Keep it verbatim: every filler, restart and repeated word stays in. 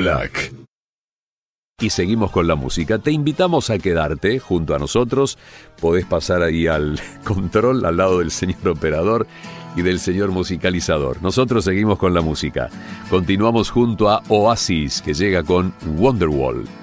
Black. Y seguimos con la música. Te invitamos a quedarte junto a nosotros. Podés pasar ahí al control, al lado del señor operador y del señor musicalizador. Nosotros seguimos con la música. Continuamos junto a Oasis, que llega con Wonderwall.